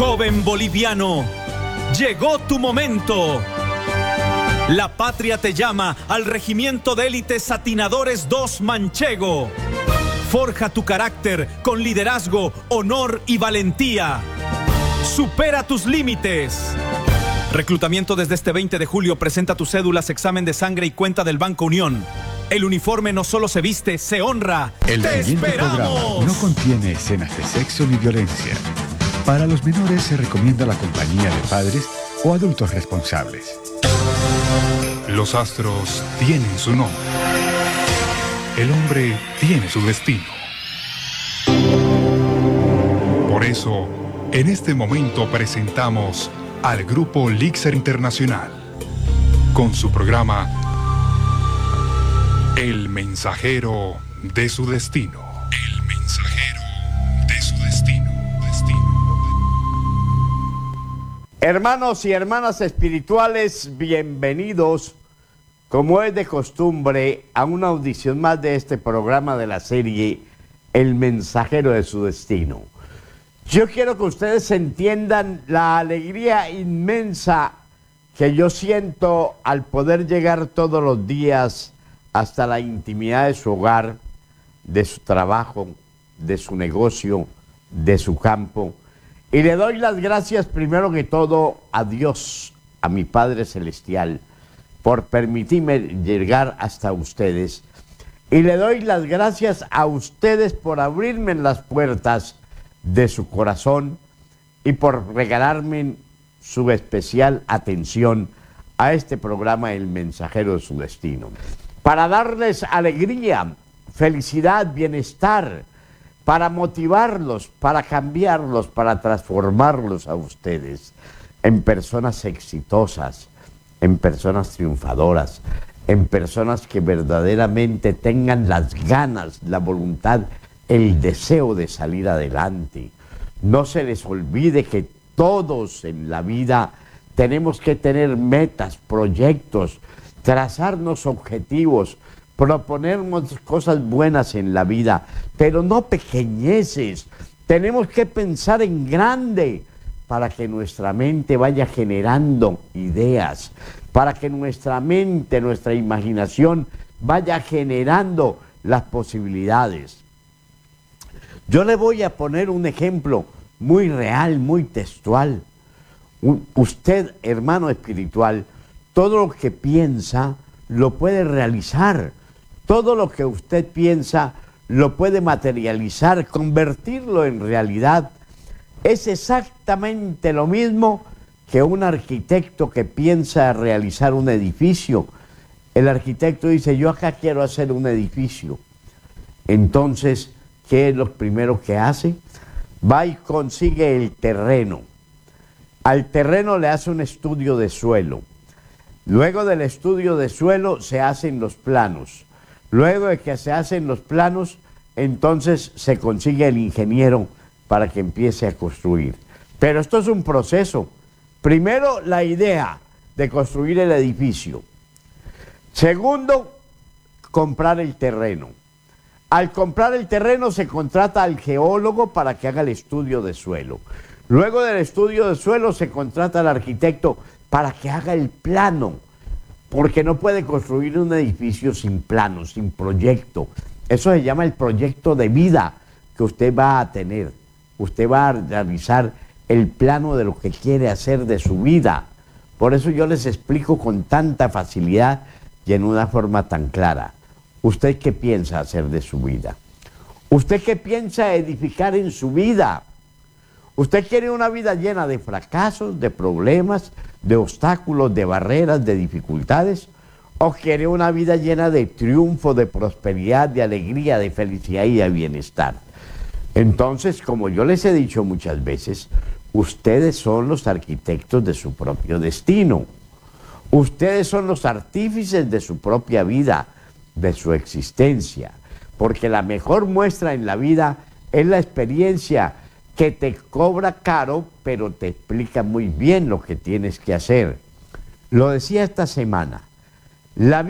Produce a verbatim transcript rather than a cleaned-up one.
Joven boliviano, llegó tu momento. La patria te llama al Regimiento de Élite Satinadores dos Manchego. Forja tu carácter con liderazgo, honor y valentía. Supera tus límites. Reclutamiento desde este veinte de julio. Presenta tus cédulas, examen de sangre y cuenta del Banco Unión. El uniforme no solo se viste, se honra. El ¡Te siguiente esperamos! programa no contiene escenas de sexo ni violencia. Para los menores se recomienda la compañía de padres o adultos responsables. Los astros tienen su nombre. El hombre tiene su destino. Por eso, en este momento presentamos al Grupo Lixer Internacional con su programa El Mensajero de su Destino. El Mensajero de su Destino. Destino. Hermanos y hermanas espirituales, bienvenidos, como es de costumbre, a una audición más de este programa de la serie El Mensajero de su Destino. Yo quiero que ustedes entiendan la alegría inmensa que yo siento al poder llegar todos los días hasta la intimidad de su hogar, de su trabajo, de su negocio, de su campo. Y le doy las gracias primero que todo a Dios, a mi Padre Celestial, por permitirme llegar hasta ustedes. Y le doy las gracias a ustedes por abrirme las puertas de su corazón y por regalarme su especial atención a este programa El Mensajero de su Destino. Para darles alegría, felicidad, bienestar, para motivarlos, para cambiarlos, para transformarlos a ustedes en personas exitosas, en personas triunfadoras, en personas que verdaderamente tengan las ganas, la voluntad, el deseo de salir adelante. No se les olvide que todos en la vida tenemos que tener metas, proyectos, trazarnos objetivos, proponernos cosas buenas en la vida, pero no pequeñeces. Tenemos que pensar en grande para que nuestra mente vaya generando ideas, para que nuestra mente, nuestra imaginación vaya generando las posibilidades. Yo le voy a poner un ejemplo muy real, muy textual. Usted, hermano espiritual, todo lo que piensa lo puede realizar. Todo lo que usted piensa lo puede materializar, convertirlo en realidad. Es exactamente lo mismo que un arquitecto que piensa realizar un edificio. El arquitecto dice, yo acá quiero hacer un edificio. Entonces, ¿qué es lo primero que hace? Va y consigue el terreno. Al terreno le hace un estudio de suelo. Luego del estudio de suelo se hacen los planos. Luego de que se hacen los planos, entonces se consigue el ingeniero para que empiece a construir. Pero esto es un proceso. Primero, la idea de construir el edificio. Segundo, comprar el terreno. Al comprar el terreno se contrata al geólogo para que haga el estudio de suelo. Luego del estudio de suelo se contrata al arquitecto para que haga el plano, porque no puede construir un edificio sin plano, sin proyecto. Eso se llama el proyecto de vida que usted va a tener. Usted va a realizar el plano de lo que quiere hacer de su vida. Por eso yo les explico con tanta facilidad y en una forma tan clara. ¿Usted qué piensa hacer de su vida? ¿Usted qué piensa edificar en su vida? ¿Usted quiere una vida llena de fracasos, de problemas, de obstáculos, de barreras, de dificultades? ¿O quiere una vida llena de triunfo, de prosperidad, de alegría, de felicidad y de bienestar? Entonces, como yo les he dicho muchas veces, ustedes son los arquitectos de su propio destino. Ustedes son los artífices de su propia vida, de su existencia. Porque la mejor muestra en la vida es la experiencia que te cobra caro, pero te explica muy bien lo que tienes que hacer. Lo decía esta semana. La